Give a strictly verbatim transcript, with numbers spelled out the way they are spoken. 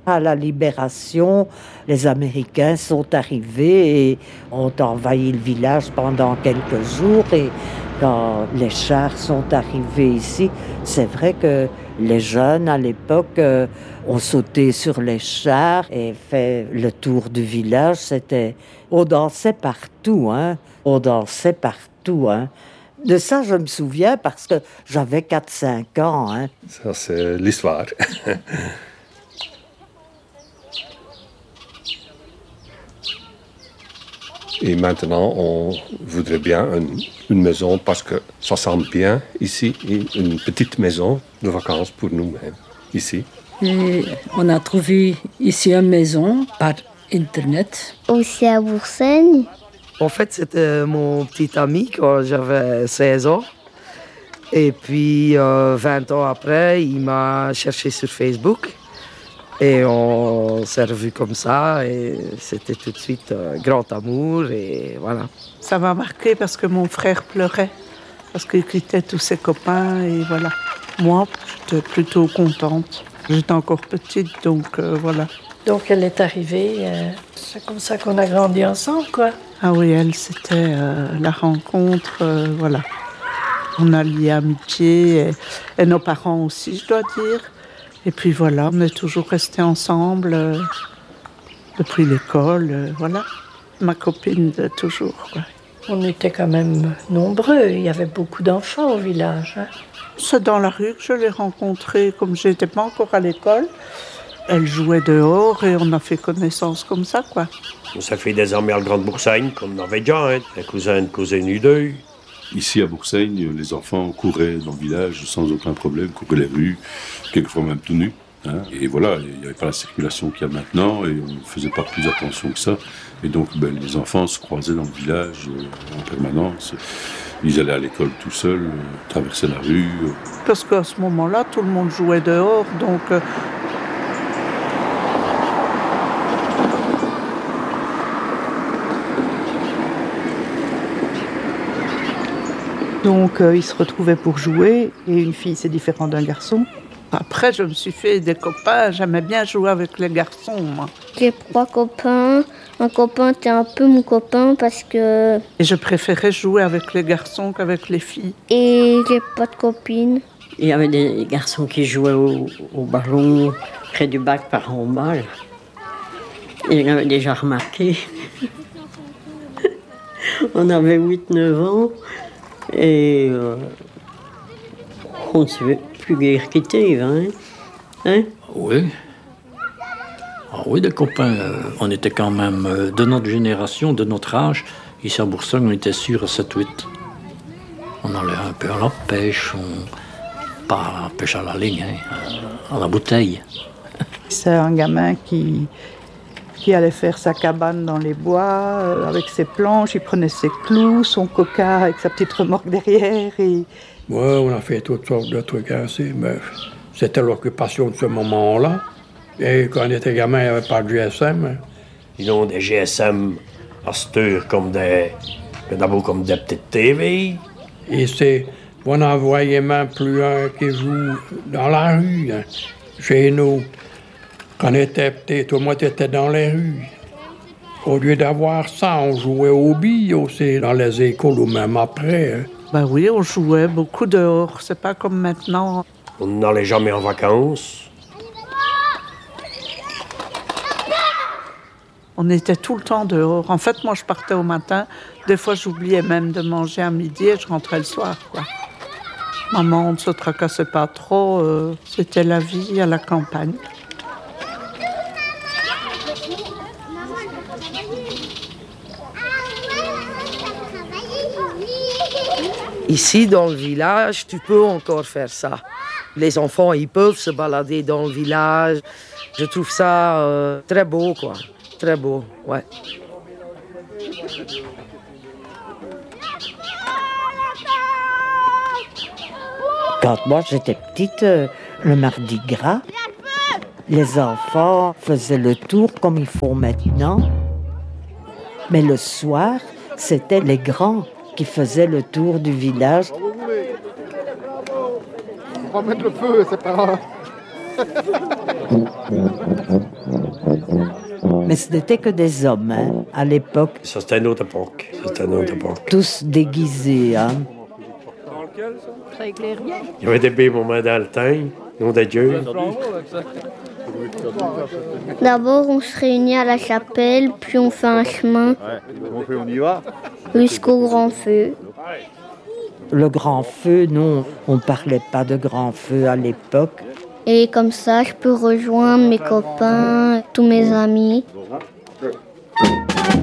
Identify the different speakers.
Speaker 1: À la Libération, les Américains sont arrivés et ont envahi le village pendant quelques jours. Et quand les chars sont arrivés ici, c'est vrai que les jeunes, à l'époque, euh, ont sauté sur les chars et fait le tour du village. C'était... On dansait partout, hein. On dansait partout, hein. De ça, je me souviens parce que j'avais quatre cinq ans, hein.
Speaker 2: Ça, c'est l'histoire. Et maintenant, on voudrait bien une, une maison parce que ça semble bien ici, une petite maison de vacances pour nous-mêmes, ici.
Speaker 3: Et on a trouvé ici une maison par Internet.
Speaker 4: Aussi à Boursaigne.
Speaker 5: En fait, c'était mon petit ami quand j'avais seize ans. Et puis, euh, vingt ans après, il m'a cherché sur Facebook. Et on s'est revus comme ça. Et c'était tout de suite un grand amour. Et voilà.
Speaker 6: Ça m'a marqué parce que mon frère pleurait. Parce qu'il quittait tous ses copains. Et voilà. Moi, j'étais plutôt contente. J'étais encore petite, donc euh, voilà.
Speaker 3: Donc elle est arrivée, euh, c'est comme ça qu'on a grandi ensemble, quoi.
Speaker 6: Ah oui, elle, c'était euh, la rencontre, euh, voilà. On a lié amitié, et, et nos parents aussi, je dois dire. Et puis voilà, on est toujours restés ensemble euh, depuis l'école, euh, voilà. Ma copine de toujours, quoi.
Speaker 3: On était quand même nombreux, il y avait beaucoup d'enfants au village, hein.
Speaker 6: C'est dans la rue que je l'ai rencontrée, comme je n'étais pas encore à l'école. Elle jouait dehors et on a fait connaissance comme ça, quoi.
Speaker 7: Ça fait des amis à la Grande Boursaigne, comme on avait déjà, hein. Les cousins et cousines du deux.
Speaker 8: Ici à Boursaigne, les enfants couraient dans le village sans aucun problème, couraient les rues, quelquefois même tout nus. Hein. Et voilà, il n'y avait pas la circulation qu'il y a maintenant et on ne faisait pas plus attention que ça. Et donc ben, les enfants se croisaient dans le village euh, en permanence. Ils allaient à l'école tout seuls, euh, traversaient la rue. Euh.
Speaker 6: Parce qu'à ce moment-là, tout le monde jouait dehors, donc... Euh,
Speaker 9: Donc euh, ils se retrouvaient pour jouer, et une fille c'est différent d'un garçon.
Speaker 6: Après je me suis fait des copains, j'aimais bien jouer avec les garçons, moi.
Speaker 4: J'ai trois copains, un copain était un peu mon copain parce que...
Speaker 6: Et je préférais jouer avec les garçons qu'avec les filles.
Speaker 4: Et j'ai pas de copine.
Speaker 3: Il y avait des garçons qui jouaient au, au ballon près du bac par en balle. Il avait déjà remarqué. On avait huit neuf ans. Et euh, on ne s'est plus guère quitté, hein, hein?
Speaker 10: Oui. Ah oui, des copains. Euh, on était quand même euh, de notre génération, de notre âge. Ici à Boursaigne, on était sûr à sept huit. On allait un peu à la pêche, on... pas à la pêche à la ligne, hein, à la bouteille.
Speaker 9: C'est un gamin qui... qui allait faire sa cabane dans les bois, euh, avec ses planches, il prenait ses clous, son coca avec sa petite remorque derrière. Et...
Speaker 11: Oui, on a fait toutes sortes de trucs ainsi, mais c'était l'occupation de ce moment-là. Et quand on était gamin, il n'y avait pas de G S M.
Speaker 7: Ils ont des G S M à cette heure comme des... d'abord comme des petites T V.
Speaker 11: Et c'est... on n'en voyait même plus un qui joue dans la rue, hein, chez nous. Quand on était petit, tout le monde était dans les rues. Au lieu d'avoir ça, on jouait aux billes aussi, dans les écoles ou même après. Hein.
Speaker 6: Ben oui, on jouait beaucoup dehors, c'est pas comme maintenant.
Speaker 7: On n'allait jamais en vacances.
Speaker 6: On était tout le temps dehors. En fait, moi, je partais au matin. Des fois, j'oubliais même de manger à midi et je rentrais le soir, quoi. Maman, on ne se tracassait pas trop. Euh, c'était la vie à la campagne.
Speaker 5: Ici, dans le village, tu peux encore faire ça. Les enfants, ils peuvent se balader dans le village. Je trouve ça euh, très beau, quoi. Très beau, ouais.
Speaker 1: Quand moi j'étais petite, euh, le mardi gras, les enfants faisaient le tour comme ils font maintenant. Mais le soir, c'était les grands qui faisaient le tour du village.
Speaker 12: On va mettre le feu, c'est pas grave.
Speaker 1: Mais ce n'était que des hommes, hein, à l'époque.
Speaker 7: Ça, c'était une autre époque. C'était une autre époque.
Speaker 1: Tous déguisés, hein.
Speaker 7: Il y avait des bébés moments dans le temps, nom de Dieu.
Speaker 4: D'abord, on se réunit à la chapelle, puis on fait un chemin jusqu'au grand feu.
Speaker 1: Le grand feu, non, on ne parlait pas de grand feu à l'époque.
Speaker 4: Et comme ça, je peux rejoindre mes copains, tous mes amis.